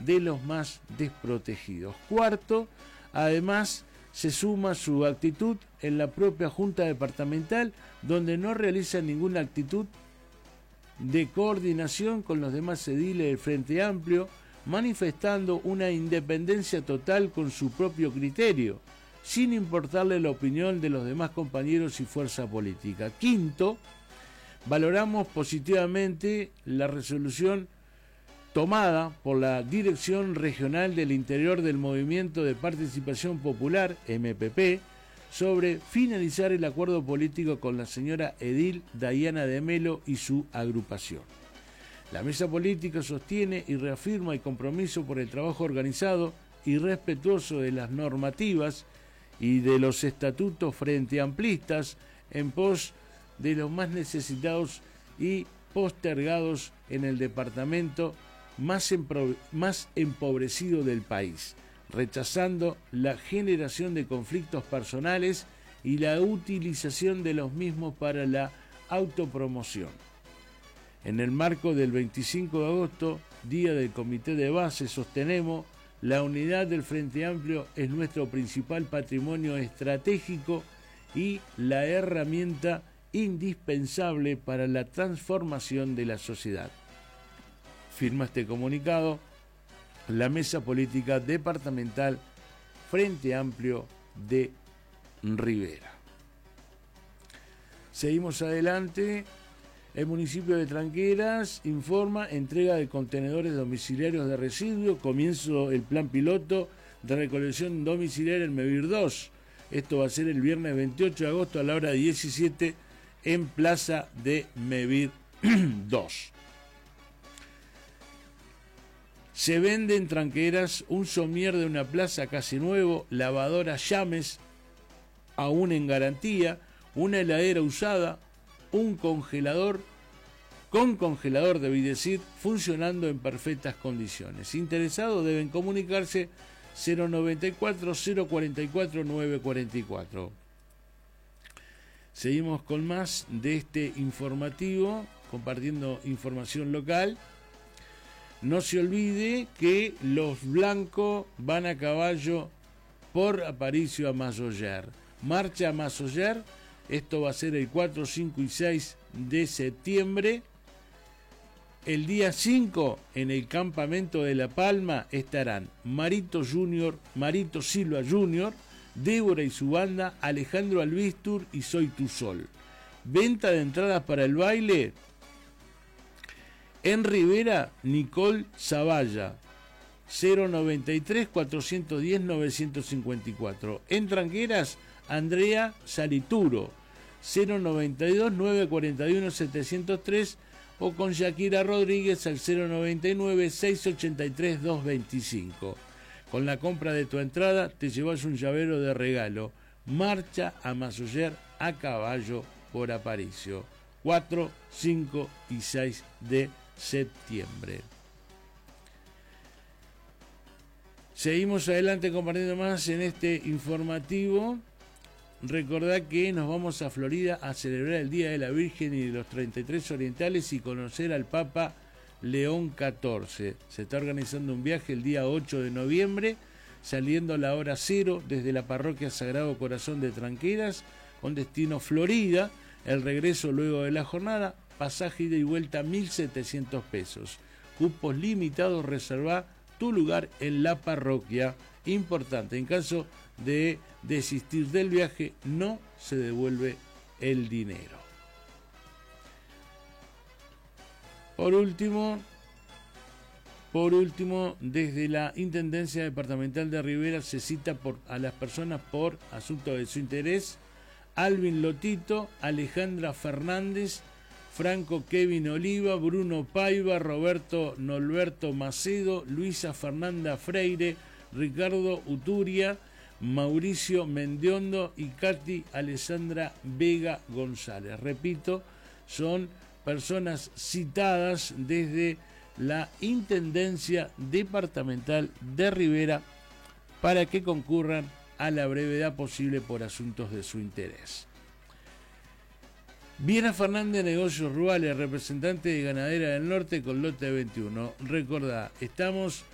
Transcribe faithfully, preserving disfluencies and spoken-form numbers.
de los más desprotegidos. Cuarto, además, se suma su actitud en la propia Junta Departamental, donde no realiza ninguna actitud de coordinación con los demás ediles del Frente Amplio, manifestando una independencia total con su propio criterio, sin importarle la opinión de los demás compañeros y fuerza política. Quinto, valoramos positivamente la resolución tomada por la Dirección Regional del Interior del Movimiento de Participación Popular, M P P, sobre finalizar el acuerdo político con la señora edil Dayana de Melo y su agrupación. La mesa política sostiene y reafirma el compromiso por el trabajo organizado y respetuoso de las normativas y de los estatutos frente amplistas en pos de los más necesitados y postergados en el departamento más, empro- más empobrecido del país, rechazando la generación de conflictos personales y la utilización de los mismos para la autopromoción. En el marco del veinticinco de agosto, Día del Comité de Base, sostenemos: la unidad del Frente Amplio es nuestro principal patrimonio estratégico y la herramienta indispensable para la transformación de la sociedad. Firma este comunicado la Mesa Política Departamental Frente Amplio de Rivera. Seguimos adelante. El municipio de Tranqueras informa entrega de contenedores domiciliarios de residuos. Comienzo el plan piloto de recolección domiciliaria en Mevir dos. Esto va a ser el viernes veintiocho de agosto a la hora diecisiete en Plaza de Mevir dos. Se vende en Tranqueras un somier de una plaza casi nuevo, lavadora Llames, aún en garantía, una heladera usada, un congelador, con congelador debí decir, funcionando en perfectas condiciones. Interesados deben comunicarse cero noventa y cuatro, cero cuarenta y cuatro, nueve cuarenta y cuatro. Seguimos con más de este informativo, compartiendo información local. No se olvide que los blancos van a caballo por Aparicio a Mazoyer. Marcha a Mazoyer. Esto va a ser el cuatro, cinco y seis de septiembre. El día cinco, en el campamento de La Palma, estarán Marito Junior, Marito Silva Junior, Débora y su banda, Alejandro Albistur y Soy Tu Sol. Venta de entradas para el baile en Rivera, Nicole Zavalla, cero noventa y tres, cuatrocientos diez, novecientos cincuenta y cuatro. En Tranqueras, Andrea Salituro, cero noventa y dos, novecientos cuarenta y uno, setecientos tres, o con Shakira Rodríguez al cero noventa y nueve, seiscientos ochenta y tres, doscientos veinticinco. Con la compra de tu entrada te llevas un llavero de regalo. Marcha a Mazoyer a caballo por Aparicio, cuatro, cinco y seis de septiembre. Seguimos adelante compartiendo más en este informativo. Recordad que nos vamos a Florida a celebrar el Día de la Virgen y de los treinta y tres Orientales y conocer al Papa León catorce. Se está organizando un viaje el día ocho de noviembre, saliendo a la hora cero desde la parroquia Sagrado Corazón de Tranqueras, con destino Florida. El regreso luego de la jornada, pasaje ida y vuelta mil setecientos pesos. Cupos limitados, reserva tu lugar en la parroquia. Importante, en caso de desistir del viaje, no se devuelve el dinero. Por último, por último, desde la Intendencia Departamental de Rivera se cita por, a las personas por asunto de su interés: Alvin Lotito, Alejandra Fernández, Franco Kevin Oliva, Bruno Paiva, Roberto Norberto Macedo, Luisa Fernanda Freire, Ricardo Uturia, Mauricio Mendiondo y Katy Alessandra Vega González. Repito, son personas citadas desde la Intendencia Departamental de Rivera para que concurran a la brevedad posible por asuntos de su interés. Viena Fernández, Negocios Rurales, representante de Ganadera del Norte con lote veintiuno. Recordá, estamos